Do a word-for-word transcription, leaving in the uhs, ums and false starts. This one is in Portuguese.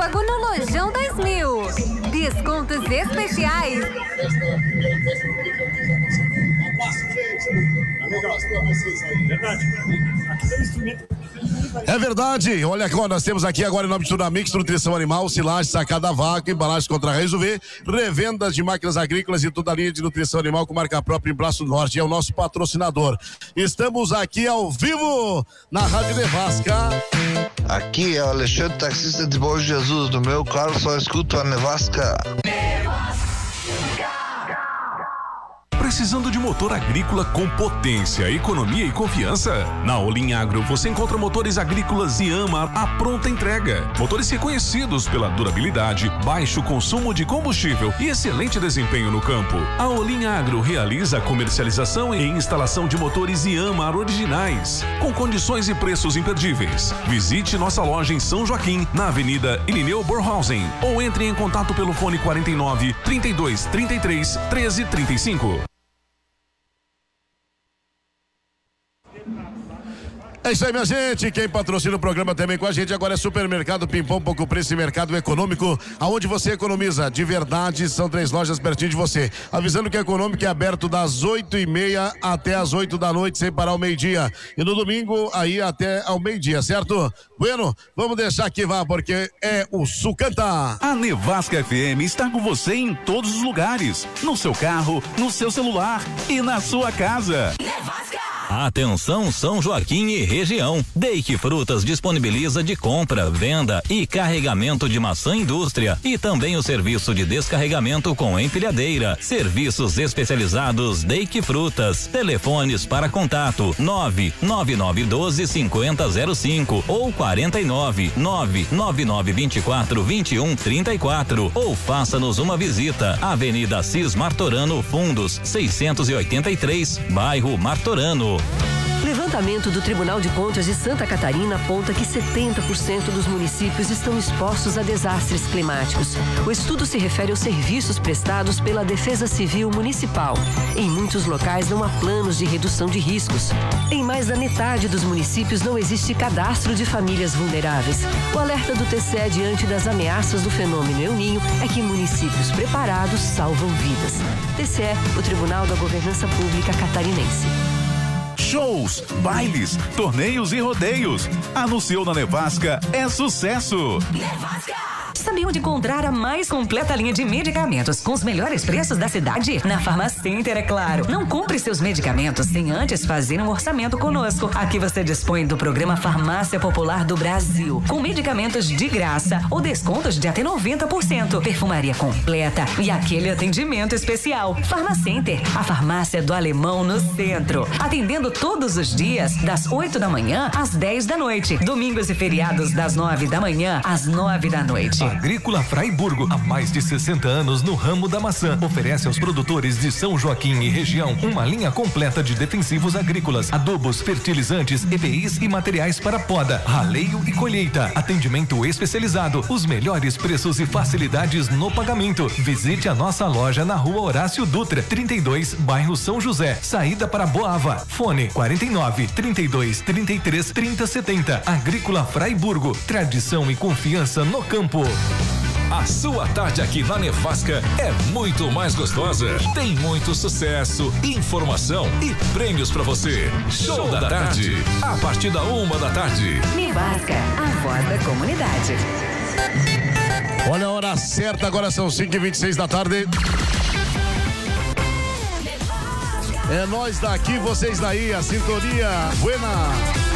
Relâmpago no Lojão dois mil. Descontos especiais. É verdade, olha aqui, nós temos aqui agora em nome de Tunamix, nutrição animal, silagem, sacada vaca, embalagens contra raiz U V, revendas de máquinas agrícolas e toda a linha de nutrição animal com marca própria em Braço do Norte, é o nosso patrocinador. Estamos aqui ao vivo na Rádio Nevasca. Aqui é o Alexandre, taxista de Bom Jesus, no meu carro só escuto a Nevasca. Precisando de motor agrícola com potência, economia e confiança? Na Olim Agro você encontra motores agrícolas Yama à pronta entrega. Motores reconhecidos pela durabilidade, baixo consumo de combustível e excelente desempenho no campo. A Olim Agro realiza a comercialização e instalação de motores Yama originais, com condições e preços imperdíveis. Visite nossa loja em São Joaquim, na Avenida Irineu Bornhausen, ou entre em contato pelo fone quarenta e nove, trinta e dois, trinta e três, treze, trinta e cinco. É isso aí, minha gente, quem patrocina o programa também com a gente agora é Supermercado Pimpão, pouco preço e mercado econômico, aonde você economiza de verdade, são três lojas pertinho de você, avisando que é econômico é aberto das oito e meia até as oito da noite, sem parar ao meio-dia, e no domingo aí até ao meio-dia, certo? Bueno, vamos deixar que vá, porque é o Sucanta. A Nevasca F M está com você em todos os lugares, no seu carro, no seu celular e na sua casa. Nevasca! Atenção São Joaquim e região. Dake Frutas disponibiliza de compra, venda e carregamento de maçã indústria e também o serviço de descarregamento com empilhadeira. Serviços especializados Dake Frutas. Telefones para contato nove nove nove um dois cinco zero zero cinco ou quarenta e nove, nove nove nove vinte e quatro, vinte e um, trinta e quatro ou faça-nos uma visita. Avenida Cis Martorano Fundos seiscentos e oitenta e três, bairro Martorano. Levantamento do Tribunal de Contas de Santa Catarina aponta que setenta por cento dos municípios estão expostos a desastres climáticos. O estudo se refere aos serviços prestados pela Defesa Civil Municipal. Em muitos locais não há planos de redução de riscos. Em mais da metade dos municípios não existe cadastro de famílias vulneráveis. O alerta do T C E diante das ameaças do fenômeno El Ninho é que municípios preparados salvam vidas. T C E, o Tribunal da Governança Pública Catarinense. Shows, bailes, torneios e rodeios. Anunciou na Nevasca, é sucesso. Nevasca! Sabe onde encontrar a mais completa linha de medicamentos com os melhores preços da cidade? Na Farmacenter, é claro. Não compre seus medicamentos sem antes fazer um orçamento conosco. Aqui você dispõe do programa Farmácia Popular do Brasil, com medicamentos de graça ou descontos de até noventa por cento, perfumaria completa e aquele atendimento especial. Farmacenter, a farmácia do alemão no centro. Atendendo todos os dias, das oito da manhã às dez da noite. Domingos e feriados das nove da manhã às nove da noite. Agrícola Fraiburgo, há mais de sessenta anos no ramo da maçã, oferece aos produtores de São Joaquim e região uma linha completa de defensivos agrícolas, adubos, fertilizantes, E P Is e materiais para poda, raleio e colheita. Atendimento especializado, os melhores preços e facilidades no pagamento. Visite a nossa loja na Rua Horácio Dutra, trinta e dois, bairro São José, saída para Boava. Fone quarenta e nove, trinta e dois, trinta e três, trinta, setenta. Agrícola Fraiburgo, tradição e confiança no campo. A sua tarde aqui na Nevasca é muito mais gostosa. Tem muito sucesso, informação e prêmios pra você. Show, Show da, da tarde, tarde, a partir da uma da tarde. Nevasca, a voz da comunidade. Olha a hora certa, agora são cinco e vinte e seis da tarde. É nós daqui, vocês daí, a sintonia buena.